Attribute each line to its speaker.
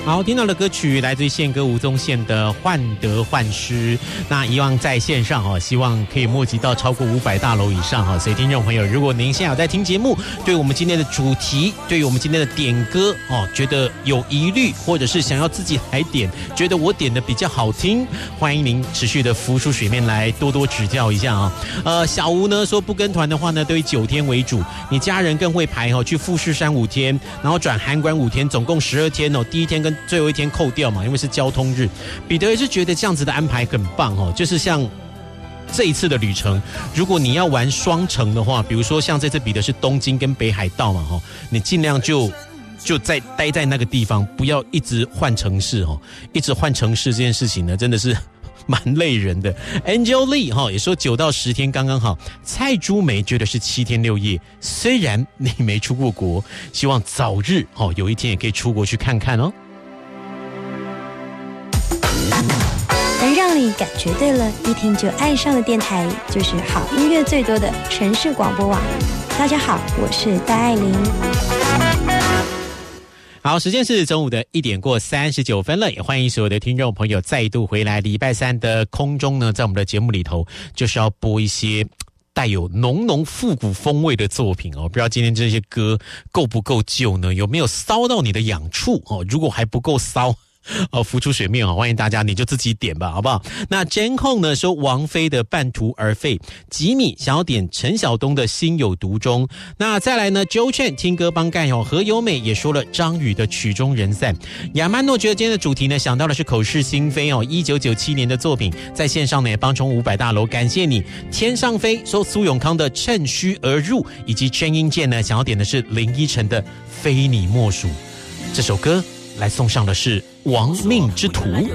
Speaker 1: 好，听到的歌曲来自于宪哥吴宗宪的《患得患失》。那以往在线上哦，希望可以募集到超过500大楼以上哈。所以听众朋友，如果您现在有在听节目，对我们今天的主题，对于我们今天的点歌哦，觉得有疑虑，或者是想要自己来点，觉得我点的比较好听，欢迎您持续的浮出水面来多多指教一下啊。小吴呢说不跟团的话呢，都以9天为主，你家人更会排哦，去富士山5天，然后转函馆5天，总共12天哦，第一天跟最后一天扣掉嘛，因为是交通日。彼得也是觉得这样子的安排很棒哦，就是像这一次的旅程，如果你要玩双城的话，比如说像这次比的是东京跟北海道嘛，你尽量就在待在那个地方，不要一直换城市哦，一直换城市这件事情呢，真的是蛮累人的。 Angel Lee 也说9到10天刚刚好。蔡珠梅觉得是7天6夜，虽然你没出过国，希望早日有一天也可以出国去看看哦。
Speaker 2: 能让你感觉对了，一听就爱上的电台，就是好音乐最多的城市广播网。大家好，我是戴爱玲。
Speaker 1: 好，时间是中午的1点过39分了，也欢迎所有的听众朋友再度回来。礼拜三的空中呢，在我们的节目里头，就是要播一些带有浓浓复古风味的作品哦。不知道今天这些歌够不够旧呢？有没有骚到你的痒处哦？如果还不够骚浮出水面欢迎大家你就自己点吧，好不好？那 Jen Hong 呢说王菲的半途而废，吉米想要点陈晓东的心有独钟。那再来呢 Joe Chen 听歌帮干何优美也说了张宇的曲终人散。亚曼诺觉得今天的主题呢，想到的是口是心非1997年的作品，在线上呢也帮冲500大楼，感谢你。天上飞说苏永康的趁虚而入，以及陈英健呢想要点的是林依晨的非你莫属。这首歌来送上的是亡命之徒。